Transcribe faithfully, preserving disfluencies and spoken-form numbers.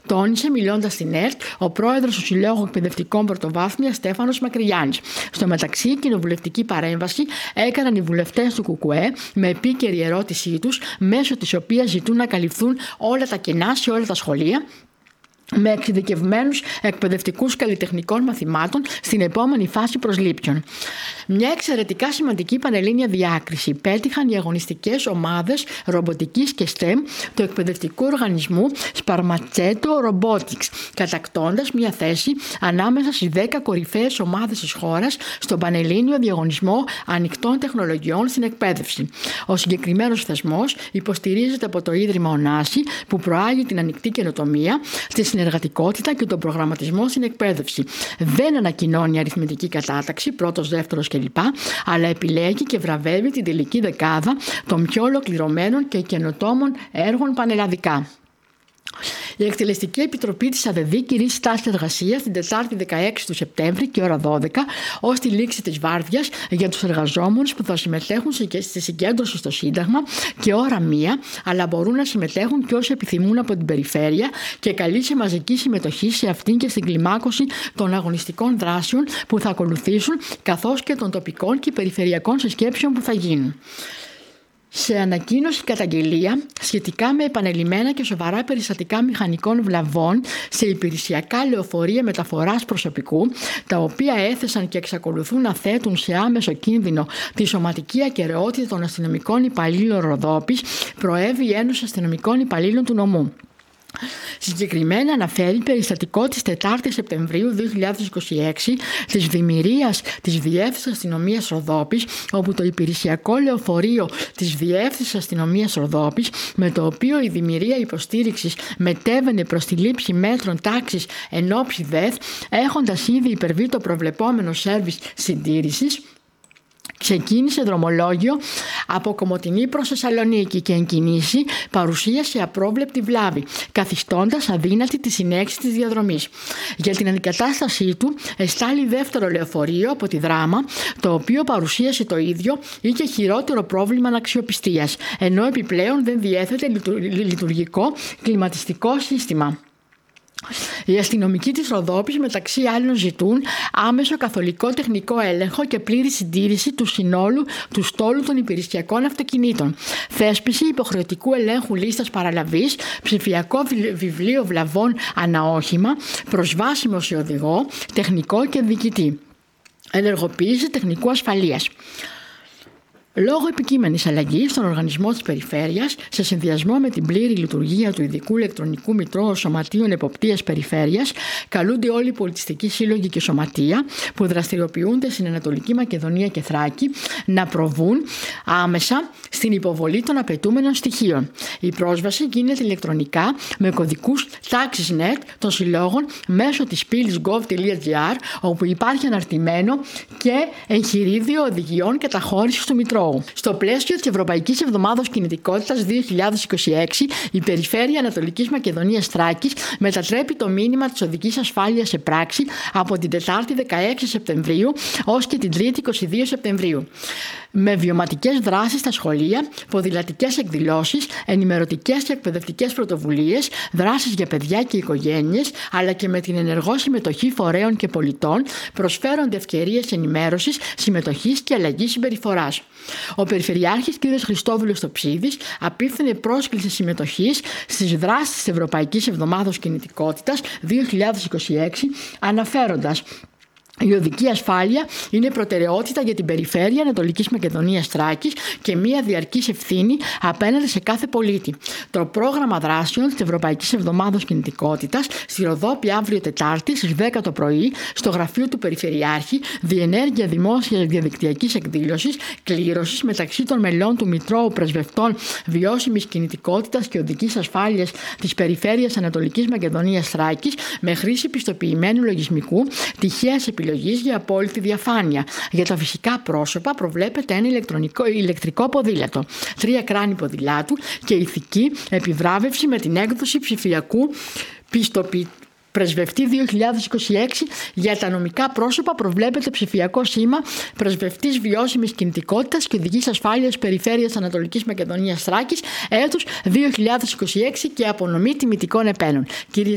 τόνισε μιλώντας στην ΕΡΤ ο πρόεδρος του Συλλόγου Εκπαιδευτικών Πρωτοβάθμια Στέφανος Μακρυγιάννης. Στο μεταξύ, κοινοβουλευτική παρέμβαση έκαναν οι βουλευτές του ΚΚΕ με επίκαιρη ερώτησή τους, μέσω της οποίας ζητούν να καλυφθούν όλα τα κενά σε όλα τα σχολεία, με εξειδικευμένους εκπαιδευτικούς καλλιτεχνικών μαθημάτων στην επόμενη φάση προσλήψεων. Μια εξαιρετικά σημαντική πανελλήνια διάκριση πέτυχαν οι αγωνιστικές ομάδες ρομποτικής και STEM του εκπαιδευτικού οργανισμού Sparmacetto Robotics, κατακτώντας μια θέση ανάμεσα στις δέκα κορυφαίες ομάδες της χώρας στον Πανελλήνιο Διαγωνισμό Ανοιχτών Τεχνολογιών στην Εκπαίδευση. Ο συγκεκριμένος θεσμός υποστηρίζεται από το Ίδρυμα Ωνάση, που προάγει την ανοιχτή καινοτομία, τη συνεργατικότητα και τον προγραμματισμό στην εκπαίδευση. Δεν ανακοινώνει αριθμητική κατάταξη, πρώτος, δεύτερος κλπ., αλλά επιλέγει και βραβεύει την τελική δεκάδα των πιο ολοκληρωμένων και καινοτόμων έργων πανελλαδικά. Η Εκτελεστική Επιτροπή της ΑΔΔ κηρύσσει τάση εργασίας την Τετάρτη δεκαέξι του Σεπτέμβρη και ώρα δώδεκα ως τη λήξη της βάρδιας για τους εργαζόμενους που θα συμμετέχουν στη συγκέντρωση στο Σύνταγμα και ώρα μία, αλλά μπορούν να συμμετέχουν και όσοι επιθυμούν από την περιφέρεια, και καλεί σε μαζική συμμετοχή σε αυτήν και στην κλιμάκωση των αγωνιστικών δράσεων που θα ακολουθήσουν, καθώς και των τοπικών και περιφερειακών συσκέψεων που θα γίνουν. Σε ανακοίνωση καταγγελία σχετικά με επανελειμμένα και σοβαρά περιστατικά μηχανικών βλαβών σε υπηρεσιακά λεωφορεία μεταφοράς προσωπικού, τα οποία έθεσαν και εξακολουθούν να θέτουν σε άμεσο κίνδυνο τη σωματική ακεραιότητα των αστυνομικών υπαλλήλων Ροδόπης, προέβη η Ένωση Αστυνομικών Υπαλλήλων του Νομού. Συγκεκριμένα αναφέρει περιστατικό της τετάρτης Σεπτεμβρίου δύο χιλιάδες είκοσι έξι της δημιουργίας της Διεύθυνσης Αστυνομίας Ροδόπης, όπου το υπηρεσιακό λεωφορείο της Διεύθυνσης Αστυνομίας Ροδόπης, με το οποίο η δημιουργία υποστήριξης μετέβαινε προς τη λήψη μέτρων τάξης εν όψη ΔΕΘ, έχοντας ήδη υπερβεί το προβλεπόμενο σέρβις συντήρησης, ξεκίνησε δρομολόγιο από Κομοτηνή προς Θεσσαλονίκη και εν κινήσει παρουσίασε απρόβλεπτη βλάβη, καθιστώντας αδύνατη τη συνέχιση της διαδρομής. Για την αντικατάστασή του εστάλει δεύτερο λεωφορείο από τη Δράμα, το οποίο παρουσίασε το ίδιο ή και χειρότερο πρόβλημα αναξιοπιστίας, ενώ επιπλέον δεν διέθετε λειτουργικό κλιματιστικό σύστημα. Οι αστυνομικοί της Ροδόπης μεταξύ άλλων ζητούν άμεσο καθολικό τεχνικό έλεγχο και πλήρη συντήρηση του συνόλου του στόλου των υπηρεσιακών αυτοκινήτων, θέσπιση υποχρεωτικού ελέγχου λίστας παραλαβής, ψηφιακό βιβλίο βλαβών αναόχημα, προσβάσιμο σε οδηγό, τεχνικό και διοικητή, ενεργοποίηση τεχνικού ασφαλείας. Λόγω επικείμενης αλλαγής στον οργανισμό της Περιφέρειας, σε συνδυασμό με την πλήρη λειτουργία του ειδικού ηλεκτρονικού μητρώου σωματείων εποπτείας Περιφέρειας, καλούνται όλοι οι πολιτιστικοί σύλλογοι και σωματεία που δραστηριοποιούνται στην Ανατολική Μακεδονία και Θράκη να προβούν άμεσα στην υποβολή των απαιτούμενων στοιχείων. Η πρόσβαση γίνεται ηλεκτρονικά με κωδικούς τάξης τελεία νετ των συλλόγων μέσω της πύλης gov τελεία gr, όπου υπάρχει αναρτημένο και εγχειρίδιο οδηγιών καταχώρησης του μητρώου. Στο πλαίσιο της Ευρωπαϊκής Εβδομάδος Κινητικότητας δύο χιλιάδες είκοσι έξι, η Περιφέρεια Ανατολικής Μακεδονίας Θράκης μετατρέπει το μήνυμα της οδικής ασφάλειας σε πράξη από την Τετάρτη δεκαέξι Σεπτεμβρίου ως και την Τρίτη είκοσι δύο Σεπτεμβρίου. Με βιωματικές δράσεις στα σχολεία, ποδηλατικές εκδηλώσεις, ενημερωτικές και εκπαιδευτικές πρωτοβουλίες, δράσεις για παιδιά και οικογένειες, αλλά και με την ενεργό συμμετοχή φορέων και πολιτών, προσφέρονται ευκαιρίες ενημέρωσης, συμμετοχής και αλλαγής συμπεριφοράς. Ο Περιφερειάρχης κ. Χριστόδουλος Τοψίδης απίφθινε πρόσκληση συμμετοχής στις δράσεις της Ευρωπαϊκής Εβδομάδος Κινητικότητας δύο χιλιάδες είκοσι έξι, αναφέροντας: η οδική ασφάλεια είναι προτεραιότητα για την Περιφέρεια Ανατολικής Μακεδονίας Θράκης και μια διαρκής ευθύνη απέναντι σε κάθε πολίτη. Το πρόγραμμα δράσεων της Ευρωπαϊκής Εβδομάδος Κινητικότητας στη Ροδόπη αύριο Τετάρτη στις δέκα το πρωί στο γραφείο του Περιφερειάρχη, διενέργεια δημόσιας διαδικτυακής εκδήλωσης κλήρωσης μεταξύ των μελών του Μητρώου Πρεσβευτών Βιώσιμης Κινητικότητας και Οδικής Ασφάλειας της Περιφέρειας Ανατολικής Μακεδονίας Θράκης με χρήση πιστοποιημένου λογισμικού τυχαίας επιλογής για απόλυτη διαφάνεια. Για τα φυσικά πρόσωπα προβλέπεται ένα ηλεκτρονικό, ηλεκτρικό ποδήλατο, τρία κράνη ποδηλάτου και ηθική επιβράβευση με την έκδοση ψηφιακού πιστοποιητικού Πρεσβευτή δύο χιλιάδες είκοσι έξι. Για τα νομικά πρόσωπα προβλέπεται ψηφιακό σήμα Πρεσβευτής Βιώσιμης Κινητικότητας και Οδικής Ασφάλειας Περιφέρειας Ανατολικής Μακεδονίας Θράκης έτους δύο χιλιάδες είκοσι έξι και απονομή τιμητικών επένων.